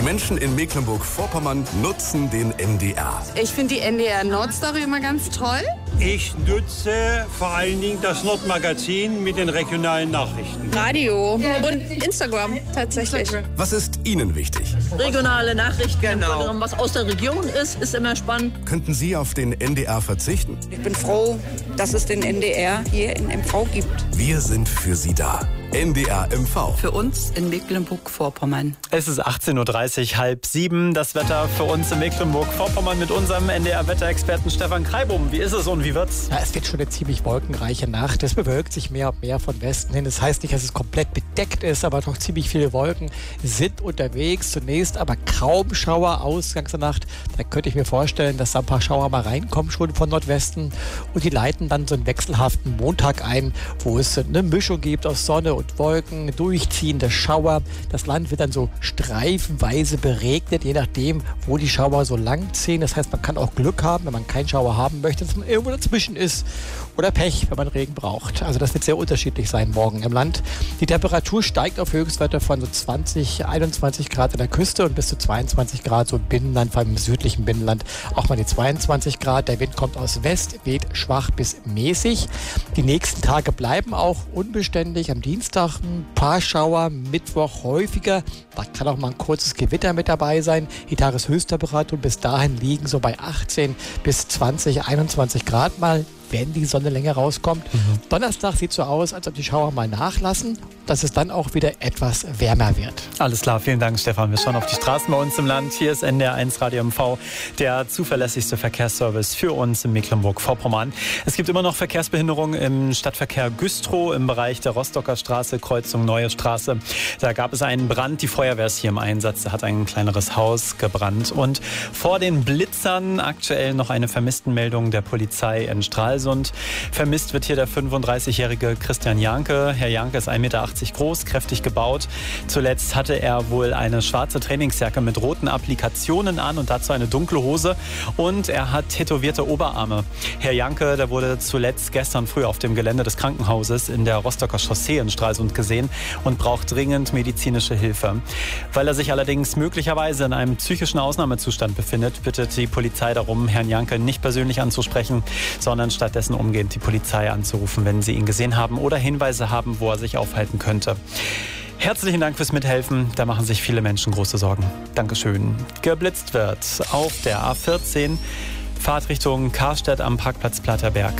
Menschen in Mecklenburg-Vorpommern nutzen den NDR. Ich finde die NDR Nordstory immer ganz toll. Ich nutze vor allen Dingen das Nordmagazin mit den regionalen Nachrichten. Radio und Instagram tatsächlich. Was ist Ihnen wichtig? Regionale Nachrichten, genau. Was aus der Region ist immer spannend. Könnten Sie auf den NDR verzichten? Ich bin froh, dass es den NDR hier in MV gibt. Wir sind für Sie da. NDR MV. Für uns in Mecklenburg-Vorpommern. Es ist 18:30 Uhr, 6:30. Das Wetter für uns in Mecklenburg-Vorpommern mit unserem NDR-Wetterexperten Stefan Kreibum. Wie ist es und wie wird's? Ja, es wird schon eine ziemlich wolkenreiche Nacht. Es bewölkt sich mehr und mehr von Westen hin. Das heißt nicht, dass es komplett bedeckt ist, aber doch ziemlich viele Wolken sind unterwegs. Zunächst aber kaum Schauer ausgangs der Nacht. Da könnte ich mir vorstellen, dass da ein paar Schauer mal reinkommen schon von Nordwesten. Und die leiten dann so einen wechselhaften Montag ein, wo es eine Mischung gibt aus Sonne und Wolken, durchziehende Schauer. Das Land wird dann so streifenweise beregnet, je nachdem, wo die Schauer so lang ziehen. Das heißt, man kann auch Glück haben, wenn man keinen Schauer haben möchte, dass man irgendwo dazwischen ist. Oder Pech, wenn man Regen braucht. Also das wird sehr unterschiedlich sein morgen im Land. Die Temperatur steigt auf Höchstwerte von so 20, 21 Grad an der Küste und bis zu 22 Grad so im Binnenland, vor allem im südlichen Binnenland. Auch mal die 22 Grad. Der Wind kommt aus West, weht schwach bis mäßig. Die nächsten Tage bleiben auch unbeständig. Am Dienstag ein paar Schauer, Mittwoch häufiger. Da kann auch mal ein kurzes Gewitter mit dabei sein. Die Tageshöchsttemperatur bis dahin liegen so bei 18 bis 20, 21 Grad mal, wenn die Sonne länger rauskommt. Donnerstag sieht so aus, als ob die Schauer mal nachlassen, dass es dann auch wieder etwas wärmer wird. Alles klar, vielen Dank, Stefan. Wir schauen auf die Straßen bei uns im Land. Hier ist NDR 1 Radio MV, der zuverlässigste Verkehrsservice für uns in Mecklenburg-Vorpommern. Es gibt immer noch Verkehrsbehinderungen im Stadtverkehr Güstrow im Bereich der Rostocker Straße, Kreuzung Neue Straße. Da gab es einen Brand. Die Feuerwehr ist hier im Einsatz. Da hat ein kleineres Haus gebrannt. Und vor den Blitzern aktuell noch eine Vermisstenmeldung der Polizei in Stralsund. Vermisst wird hier der 35-jährige Christian Janke. Herr Janke ist 1,80 Meter groß, kräftig gebaut. Zuletzt hatte er wohl eine schwarze Trainingsjacke mit roten Applikationen an und dazu eine dunkle Hose. Und er hat tätowierte Oberarme. Herr Janke, der wurde zuletzt gestern früh auf dem Gelände des Krankenhauses in der Rostocker Chaussee in Stralsund gesehen und braucht dringend medizinische Hilfe. Weil er sich allerdings möglicherweise in einem psychischen Ausnahmezustand befindet, bittet die Polizei darum, Herrn Janke nicht persönlich anzusprechen, sondern stattdessen umgehend die Polizei anzurufen, wenn sie ihn gesehen haben oder Hinweise haben, wo er sich aufhalten könnte. Herzlichen Dank fürs Mithelfen. Da machen sich viele Menschen große Sorgen. Dankeschön. Geblitzt wird auf der A14. Fahrtrichtung Karstedt am Parkplatz Platterberg.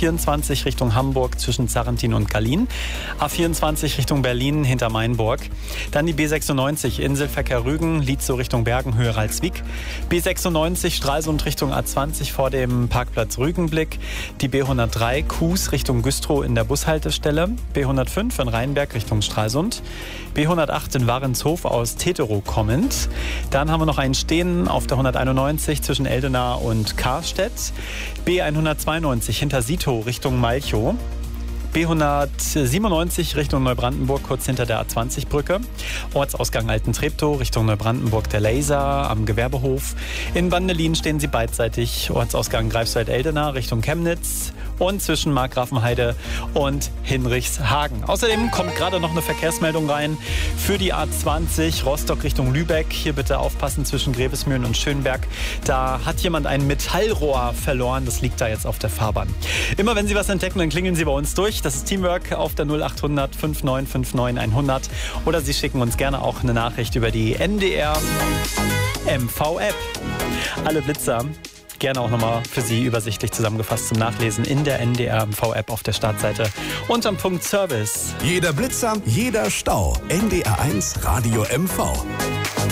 A24 Richtung Hamburg zwischen Zarrentin und Gallien. A24 Richtung Berlin hinter Mainburg. Dann die B96 Inselverkehr Rügen, Lietzow Richtung Bergen, Höhe Ralswiek. B96 Stralsund Richtung A20 vor dem Parkplatz Rügenblick. Die B103 Kues Richtung Güstrow in der Bushaltestelle. B105 in Rheinberg Richtung Stralsund. B108 in Warenshof aus Teterow kommend. Dann haben wir noch einen Stehen auf der 191 zwischen Eldena und Karstedt. B192 hinter Sito Richtung Malchow. B197 Richtung Neubrandenburg, kurz hinter der A20-Brücke. Ortsausgang Altentreptow Richtung Neubrandenburg der Laser am Gewerbehof. In Bandelin stehen sie beidseitig. Ortsausgang Greifswald-Eldena Richtung Chemnitz und zwischen Markgrafenheide und Hinrichshagen. Außerdem kommt gerade noch eine Verkehrsmeldung rein für die A20 Rostock Richtung Lübeck. Hier bitte aufpassen zwischen Grevesmühlen und Schönberg. Da hat jemand ein Metallrohr verloren. Das liegt da jetzt auf der Fahrbahn. Immer wenn Sie was entdecken, dann klingeln Sie bei uns durch. Das ist Teamwork auf der 0800 5959 100. Oder Sie schicken uns gerne auch eine Nachricht über die NDR MV-App. Alle Blitzer gerne auch nochmal für Sie übersichtlich zusammengefasst zum Nachlesen in der NDR MV-App auf der Startseite unterm Punkt Service. Jeder Blitzer, jeder Stau. NDR 1 Radio MV.